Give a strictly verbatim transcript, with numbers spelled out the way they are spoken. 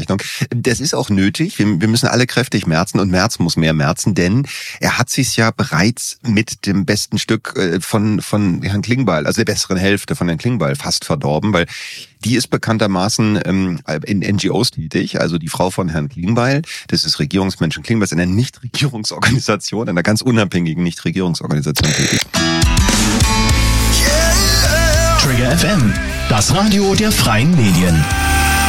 Auszeichnung. Das ist auch nötig. Wir, wir müssen alle kräftig merzen und Merz muss mehr merzen, denn er hat sich ja bereits mit dem besten Stück von von Herrn Klingbeil, also der besseren Hälfte von Herrn Klingbeil, fast verdorben, weil die ist bekanntermaßen ähm, in N G Os tätig, also die Frau von Herrn Klingbeil, das ist Regierungsmenschen Klingbeil, ist in einer Nichtregierungsorganisation, einer ganz unabhängigen Nichtregierungsorganisation tätig. Trigger F M, das Radio der freien Medien.